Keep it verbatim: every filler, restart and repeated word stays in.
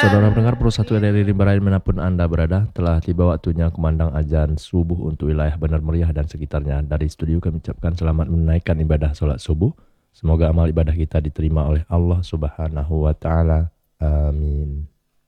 Saudara pendengar Pro satu R R I Limba Raya dimanapun Anda berada, telah tiba waktunya kumandang azan subuh untuk wilayah Bandar Meriah dan sekitarnya. Dari studio kami ucapkan selamat menunaikan ibadah sholat subuh. Semoga amal ibadah kita diterima oleh Allah Subhanahu wa Ta'ala. Amin.